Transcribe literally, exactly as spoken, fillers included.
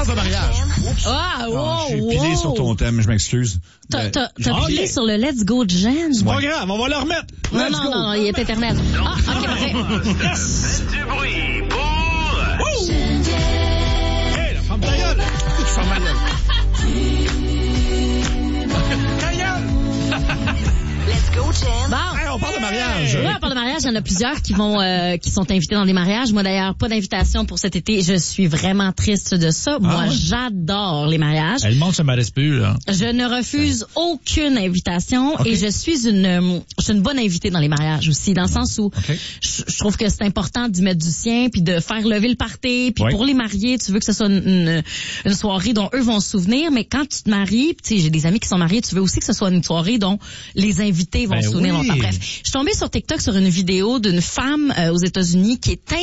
parle de mariage. Ah, wow, Ah, j'ai wow. pilé sur ton thème, je m'excuse. T'as, t'as, t'as Ah, pilé yeah. sur le Let's Go de Jen. C'est pas grave, on va le remettre. Non, Let's non, go. non, non, il est Internet. Ah, ok, parfait. Faites du bruit pour... Wouh! Hey, la femme ta gueule! Je fais ma gueule. Ta gueule! Let's go, Jen. Bon. Hey, on parle de mariage. Oui, on parle de mariage. Il y en a plusieurs qui vont, euh, qui sont invités dans des mariages. Moi, d'ailleurs, pas d'invitation pour cet été. Je suis vraiment triste de ça. Moi, ouais? j'adore les mariages. Le monde se m'arrête plus, là. Je ne refuse aucune invitation Okay. et je suis une, euh, je suis une bonne invitée dans les mariages aussi, dans le sens où Okay. je, je trouve que c'est important d'y mettre du sien puis de faire lever le party. Puis Oui. pour les mariés, tu veux que ce soit une, une, une soirée dont eux vont se souvenir, mais quand tu te maries, tu sais, j'ai des amis qui sont mariés, tu veux aussi que ce soit une soirée dont les invités vont Ben se souvenir oui. longtemps. Bref, je suis tombée sur TikTok sur une vidéo d'une femme euh, aux États-Unis qui est